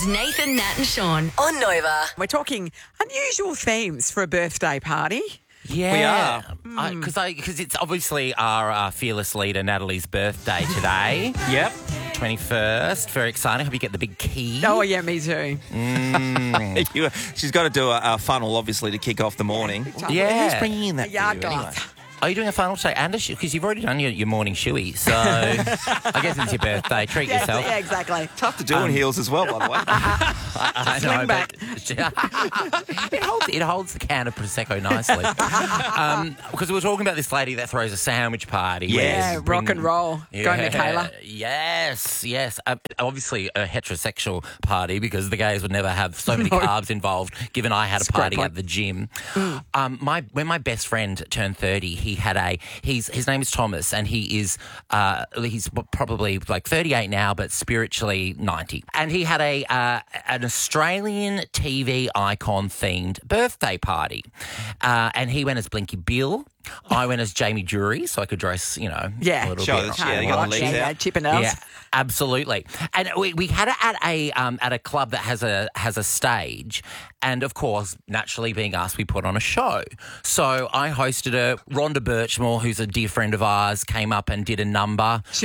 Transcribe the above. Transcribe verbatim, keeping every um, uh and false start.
is Nathan, Nat and Sean on Nova. We're talking unusual themes for a birthday party. Yeah, We are. because I because it's obviously our uh, fearless leader Natalie's birthday today. Yep. twenty-first. Very exciting. Hope you get the big key. Oh, yeah, me too. You- she's got to do a, a funnel, obviously, to kick off the morning. Yeah. Who's bringing in that A yard for you, anyway? goth. Are you doing a final today? And because you've already done your, your morning shoey, so I guess it's your birthday. Treat Yeah, yourself. yeah, exactly. Tough to do in heels as well, by the way. I Swing know, back. but it holds it holds the can of prosecco nicely. um, because we were talking about this lady that throws a sandwich party. Yeah, where Yeah, you rock and roll. Go, Michaela. Yes, yes. Uh, obviously a heterosexual party because the gays would never have so many No. carbs involved. Given I had a Scrap party one. at the gym, um, my when my best friend turned thirty, he had a he's his name is Thomas, and he is uh, he's probably like thirty-eight now, but spiritually ninety. And he had a uh, an Australian T V icon themed birthday party, uh, and he went as Blinky Bill. I went as Jamie Jury, so I could dress, you know, Yeah. a little Show bit. us, yeah, you got the legs yeah, out. yeah, chipping nails. Yeah, absolutely. And we, we had it at a um, at a club that has a has a stage, and of course, naturally being us, we put on a show. So I hosted a Rhonda Birchmore, who's a dear friend of ours, came up and did a number.